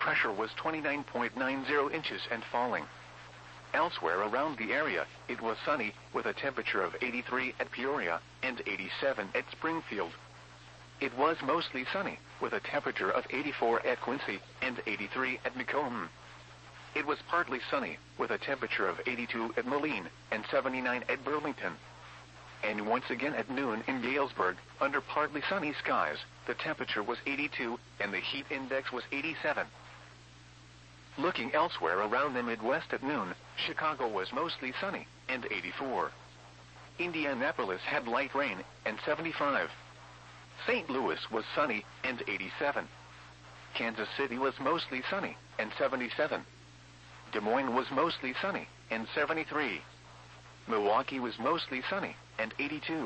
Pressure was 29.90 inches and falling. Elsewhere around the area, it was sunny, with a temperature of 83 at Peoria and 87 at Springfield. It was mostly sunny, with a temperature of 84 at Quincy and 83 at Macomb. It was partly sunny, with a temperature of 82 at Moline and 79 at Burlington. And once again at noon in Galesburg, under partly sunny skies, the temperature was 82 and the heat index was 87. Looking elsewhere around the Midwest at noon, Chicago was mostly sunny and 84. Indianapolis had light rain and 75. St. Louis was sunny and 87. Kansas City was mostly sunny and 77. Des Moines was mostly sunny and 73. Milwaukee was mostly sunny and 82.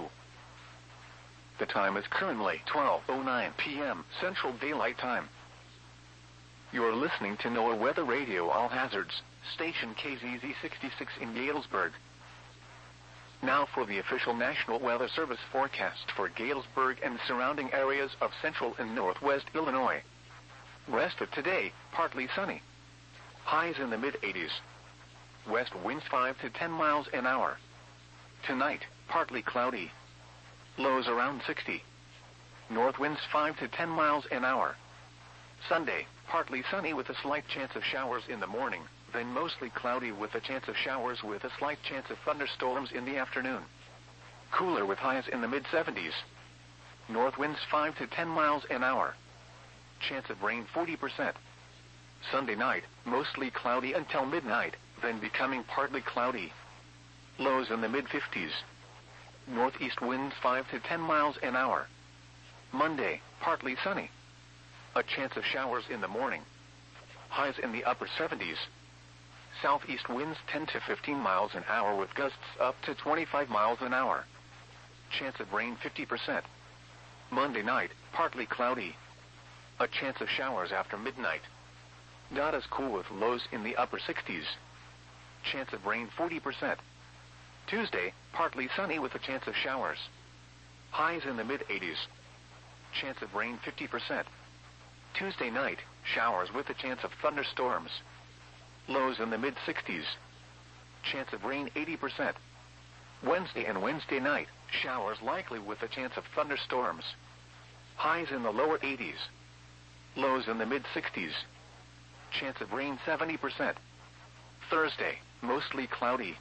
The time is currently 12:09 p.m. Central Daylight Time. You're listening to NOAA Weather Radio All Hazards, station KZZ 66 in Galesburg. Now for the official National Weather Service forecast for Galesburg and surrounding areas of central and northwest Illinois. Rest of today, partly sunny. Highs in the mid-80s. West winds 5 to 10 miles an hour. Tonight, partly cloudy. Lows around 60. North winds 5 to 10 miles an hour. Sunday, partly sunny with a slight chance of showers in the morning, then mostly cloudy with a chance of showers with a slight chance of thunderstorms in the afternoon. Cooler with highs in the mid-70s. North winds 5 to 10 miles an hour. Chance of rain 40%. Sunday night, mostly cloudy until midnight, then becoming partly cloudy. Lows in the mid-50s. Northeast winds 5 to 10 miles an hour. Monday, partly sunny. A chance of showers in the morning. Highs in the upper 70s. Southeast winds 10 to 15 miles an hour with gusts up to 25 miles an hour. Chance of rain 50%. Monday night, partly cloudy. A chance of showers after midnight. Not as cool with lows in the upper 60s. Chance of rain 40%. Tuesday, partly sunny with a chance of showers. Highs in the mid-80s. Chance of rain 50%. Tuesday night, showers with a chance of thunderstorms. Lows in the mid-60s. Chance of rain 80%. Wednesday and Wednesday night, showers likely with a chance of thunderstorms. Highs in the lower 80s. Lows in the mid-60s. Chance of rain 70%. Thursday, mostly cloudy.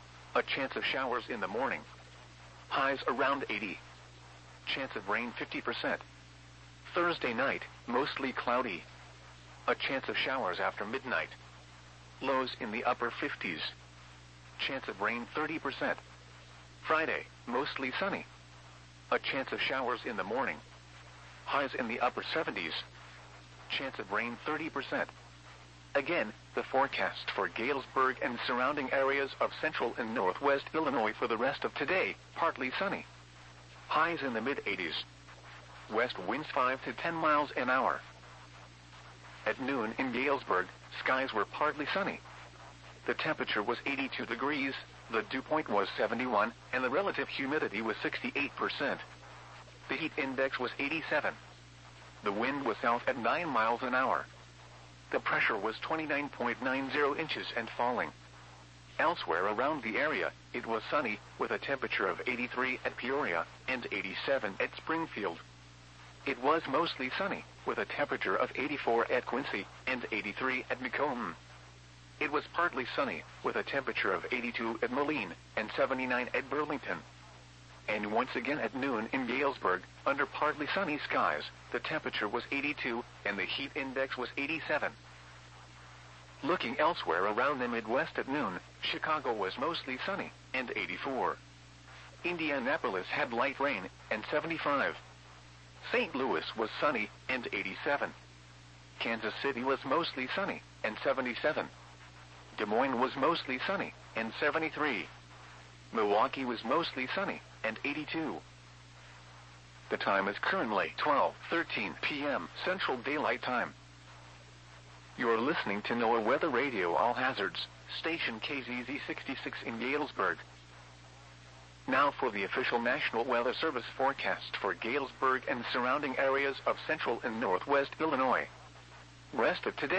A chance of showers in the morning. Highs around 80. Chance of rain 50%. Thursday night, mostly cloudy. A chance of showers after midnight. Lows in the upper 50s. Chance of rain 30%. Friday, mostly sunny. A chance of showers in the morning. Highs in the upper 70s. Chance of rain 30%. Again, the forecast for Galesburg and surrounding areas of central and northwest Illinois for the rest of today, partly sunny. Highs in the mid-80s. West winds 5 to 10 miles an hour. At noon in Galesburg, skies were partly sunny. The temperature was 82 degrees, the dew point was 71, and the relative humidity was 68%. The heat index was 87. The wind was south at 9 miles an hour. The pressure was 29.90 inches and falling. Elsewhere around the area, it was sunny, with a temperature of 83 at Peoria and 87 at Springfield. It was mostly sunny, with a temperature of 84 at Quincy and 83 at Macomb. It was partly sunny, with a temperature of 82 at Moline and 79 at Burlington. And once again at noon in Galesburg, under partly sunny skies, the temperature was 82 and the heat index was 87. Looking elsewhere around the Midwest at noon, Chicago was mostly sunny and 84. Indianapolis had light rain and 75. St. Louis was sunny and 87. Kansas City was mostly sunny and 77. Des Moines was mostly sunny and 73. Milwaukee was mostly sunny and 82. The time is currently 12:13 p.m. Central Daylight Time. You're listening to NOAA Weather Radio All Hazards, station KZZ 66 in Galesburg. Now for the official National Weather Service forecast for Galesburg and surrounding areas of central and northwest Illinois. Rest of today.